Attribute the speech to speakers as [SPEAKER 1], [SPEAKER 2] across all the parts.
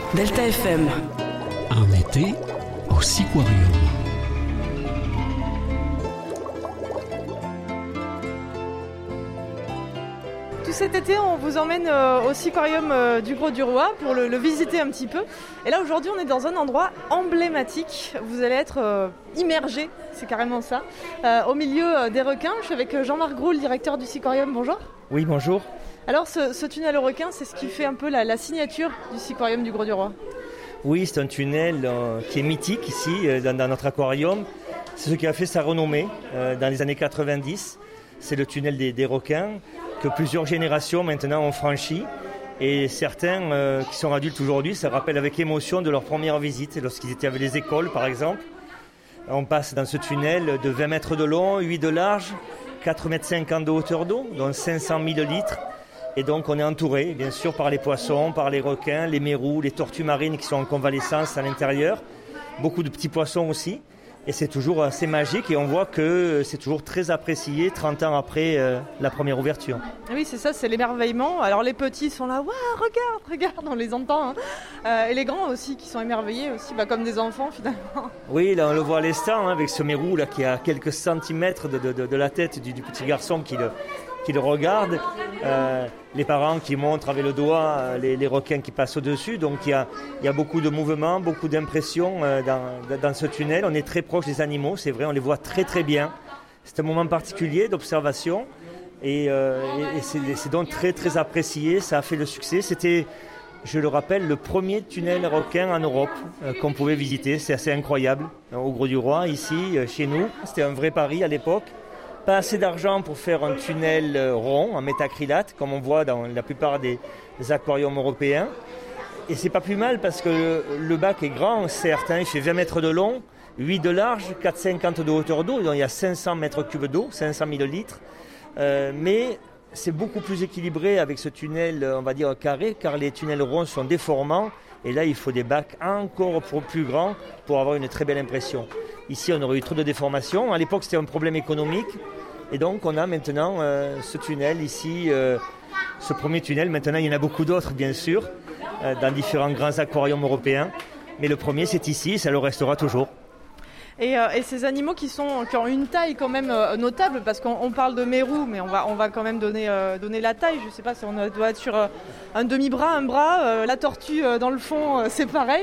[SPEAKER 1] Delta FM.
[SPEAKER 2] Un été au Seaquarium.
[SPEAKER 3] Tout cet été, on vous emmène au Seaquarium du Grau-du-Roi pour le visiter un petit peu. Et là, aujourd'hui, on est dans un endroit emblématique. Vous allez être immergé, c'est carrément ça, au milieu des requins. Je suis avec Jean-Marc Groult, le directeur du Seaquarium. Bonjour.
[SPEAKER 4] Oui, bonjour.
[SPEAKER 3] Alors, ce tunnel aux requins, c'est ce qui fait un peu la signature du Seaquarium du Grau-du-Roi.
[SPEAKER 4] Oui, c'est un tunnel qui est mythique ici, dans notre aquarium. C'est ce qui a fait sa renommée dans les années 90. C'est le tunnel des requins que plusieurs générations maintenant ont franchi. Et certains qui sont adultes aujourd'hui se rappellent avec émotion de leur première visite, lorsqu'ils étaient avec les écoles par exemple. On passe dans ce tunnel de 20 mètres de long, 8 de large, 4,50 m de hauteur d'eau, dont 500 000 litres. Et donc on est entouré bien sûr par les poissons, par les requins, les mérous, les tortues marines qui sont en convalescence à l'intérieur. Beaucoup de petits poissons aussi. Et c'est toujours assez magique et on voit que c'est toujours très apprécié 30 ans après la première ouverture.
[SPEAKER 3] Oui, c'est ça, c'est l'émerveillement. Alors les petits sont là, waouh, regarde, on les entend. Et les grands aussi qui sont émerveillés aussi, comme des enfants finalement.
[SPEAKER 4] Oui, là on le voit à l'instant avec ce mérou là, qui est à quelques centimètres de la tête du petit garçon qui le regarde. Les parents qui montrent avec le doigt les requins qui passent au-dessus. Donc il y a beaucoup de mouvements, beaucoup d'impressions dans ce tunnel. On est très proche des animaux, c'est vrai, on les voit très très bien. C'est un moment particulier d'observation et c'est donc très très apprécié. Ça a fait le succès. C'était, je le rappelle, le premier tunnel requin en Europe qu'on pouvait visiter. C'est assez incroyable. Au Grau-du-Roi, ici, chez nous. C'était un vrai pari à l'époque. Pas assez d'argent pour faire un tunnel rond en métacrylate, comme on voit dans la plupart des aquariums européens. Et c'est pas plus mal parce que le bac est grand, certes, il fait 20 mètres de long, 8 de large, 4,50 de hauteur d'eau, donc il y a 500 mètres cubes d'eau, 500 000 litres. Mais c'est beaucoup plus équilibré avec ce tunnel, on va dire, carré, car les tunnels ronds sont déformants. Et là, il faut des bacs encore plus grands pour avoir une très belle impression. Ici, on aurait eu trop de déformations. À l'époque, c'était un problème économique. Et donc, on a maintenant ce tunnel ici, ce premier tunnel. Maintenant, il y en a beaucoup d'autres, bien sûr, dans différents grands aquariums européens. Mais le premier, c'est ici, ça le restera toujours.
[SPEAKER 3] Et ces animaux qui ont une taille quand même notable, parce qu'on parle de mérous, mais on va quand même donner la taille. Je ne sais pas si on doit être sur un demi-bras, un bras. La tortue dans le fond, c'est pareil.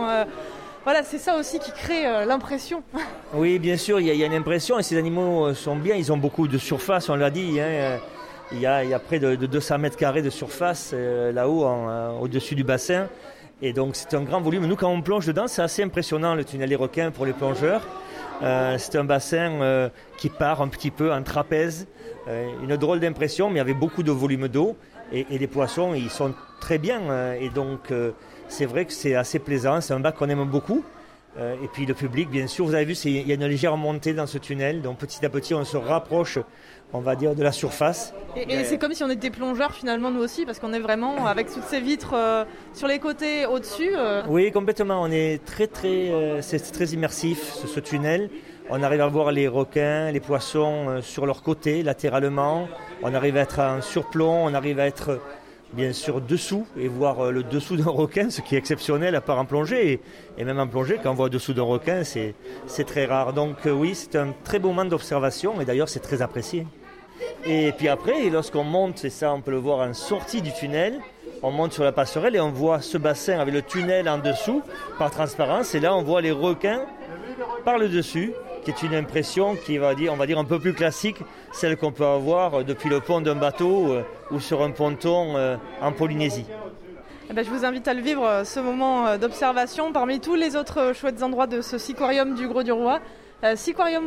[SPEAKER 3] Voilà, c'est ça aussi qui crée l'impression.
[SPEAKER 4] Oui, bien sûr, il y a une impression et ces animaux sont bien. Ils ont beaucoup de surface, on l'a dit. Il y a près de 200 mètres carrés de surface là-haut, au-dessus du bassin. Et donc c'est un grand volume. Nous, quand on plonge dedans, c'est assez impressionnant le tunnel des requins pour les plongeurs. C'est un bassin qui part un petit peu en trapèze. Une drôle d'impression, mais avec beaucoup de volume d'eau. Et les poissons, ils sont très bien. Et donc c'est vrai que c'est assez plaisant. C'est un bac qu'on aime beaucoup. Et puis le public, bien sûr, vous avez vu, il y a une légère montée dans ce tunnel. Donc petit à petit, on se rapproche, on va dire, de la surface.
[SPEAKER 3] Et c'est comme si on était plongeurs finalement, nous aussi, parce qu'on est vraiment avec toutes ces vitres sur les côtés, au-dessus.
[SPEAKER 4] Oui, complètement. On est c'est très immersif, ce tunnel. On arrive à voir les requins, les poissons sur leur côté, latéralement. On arrive à être en surplomb, on arrive à être bien sûr dessous et voir le dessous d'un requin, ce qui est exceptionnel à part en plongée. Et même en plongée, quand on voit dessous d'un requin, c'est très rare. Donc oui, c'est un très beau moment d'observation et d'ailleurs c'est très apprécié. Et puis après, lorsqu'on monte, et ça on peut le voir en sortie du tunnel, on monte sur la passerelle et on voit ce bassin avec le tunnel en dessous par transparence. Et là on voit les requins par le dessus, qui est une impression qui on va dire un peu plus classique, celle qu'on peut avoir depuis le pont d'un bateau ou sur un ponton en Polynésie.
[SPEAKER 3] Je vous invite à le vivre, ce moment d'observation, parmi tous les autres chouettes endroits de ce Seaquarium du Grau-du-Roi. Seaquarium